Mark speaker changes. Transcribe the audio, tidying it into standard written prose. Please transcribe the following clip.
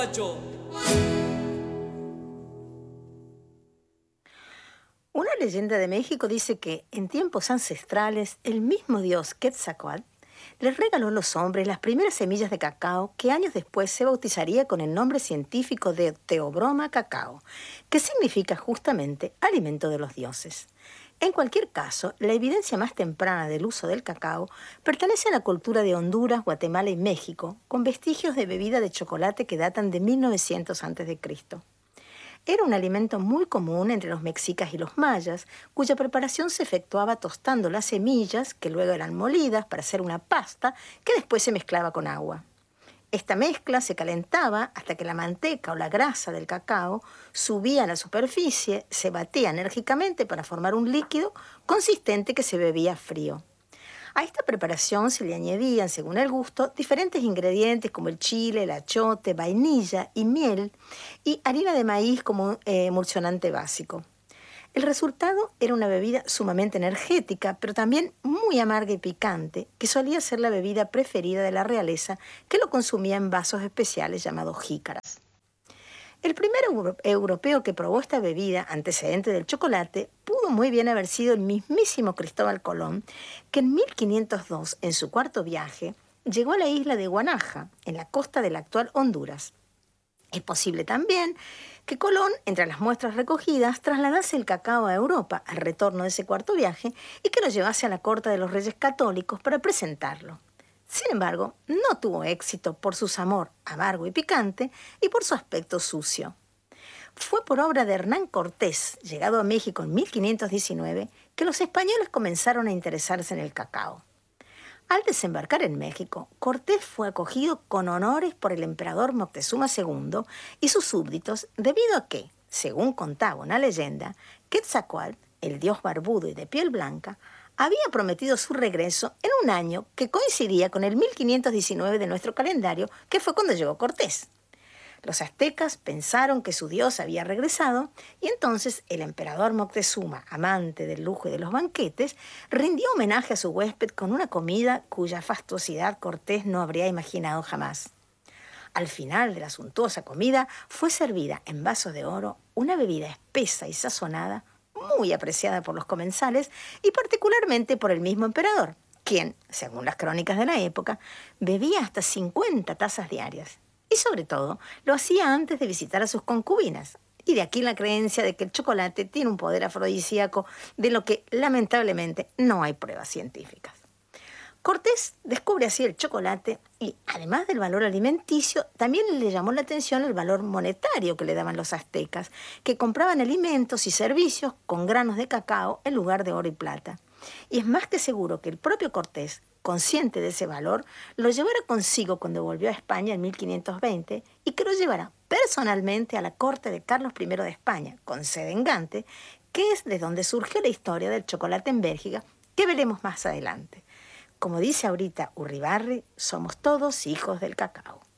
Speaker 1: Una leyenda de México dice que en tiempos ancestrales el mismo dios Quetzalcóatl les regaló a los hombres las primeras semillas de cacao que años después se bautizaría con el nombre científico de Theobroma cacao, que significa justamente alimento de los dioses. En cualquier caso, la evidencia más temprana del uso del cacao pertenece a la cultura de Honduras, Guatemala y México, con vestigios de bebida de chocolate que datan de 1900 a.C. Era un alimento muy común entre los mexicas y los mayas, cuya preparación se efectuaba tostando las semillas, que luego eran molidas para hacer una pasta que después se mezclaba con agua. Esta mezcla se calentaba hasta que la manteca o la grasa del cacao subía a la superficie, se batía enérgicamente para formar un líquido consistente que se bebía frío. A esta preparación se le añadían, según el gusto, diferentes ingredientes como el chile, el achote, vainilla y miel, y harina de maíz como emulsionante básico. El resultado era una bebida sumamente energética, pero también muy amarga y picante, que solía ser la bebida preferida de la realeza, que lo consumía en vasos especiales llamados jícaras. El primer europeo que probó esta bebida, antecedente del chocolate, pudo muy bien haber sido el mismísimo Cristóbal Colón, que en 1502, en su cuarto viaje, llegó a la isla de Guanaja, en la costa de la actual Honduras. Es posible también que Colón, entre las muestras recogidas, trasladase el cacao a Europa al retorno de ese cuarto viaje y que lo llevase a la corte de los reyes católicos para presentarlo. Sin embargo, no tuvo éxito por su sabor amargo y picante y por su aspecto sucio. Fue por obra de Hernán Cortés, llegado a México en 1519, que los españoles comenzaron a interesarse en el cacao. Al desembarcar en México, Cortés fue acogido con honores por el emperador Moctezuma II y sus súbditos debido a que, según contaba una leyenda, Quetzalcóatl, el dios barbudo y de piel blanca, había prometido su regreso en un año que coincidía con el 1519 de nuestro calendario, que fue cuando llegó Cortés. Los aztecas pensaron que su dios había regresado y entonces el emperador Moctezuma, amante del lujo y de los banquetes, rindió homenaje a su huésped con una comida cuya fastuosidad Cortés no habría imaginado jamás. Al final de la suntuosa comida fue servida en vasos de oro una bebida espesa y sazonada, muy apreciada por los comensales y particularmente por el mismo emperador, quien, según las crónicas de la época, bebía hasta 50 tazas diarias. Y sobre todo, lo hacía antes de visitar a sus concubinas. Y de aquí la creencia de que el chocolate tiene un poder afrodisíaco de lo que, lamentablemente, no hay pruebas científicas. Cortés descubre así el chocolate y, además del valor alimenticio, también le llamó la atención el valor monetario que le daban los aztecas, que compraban alimentos y servicios con granos de cacao en lugar de oro y plata. Y es más que seguro que el propio Cortés, consciente de ese valor, lo llevara consigo cuando volvió a España en 1520 y que lo llevara personalmente a la corte de Carlos I de España, con sede en Gante, que es de donde surgió la historia del chocolate en Bélgica, que veremos más adelante. Como dice ahorita Urribarri, somos todos hijos del cacao.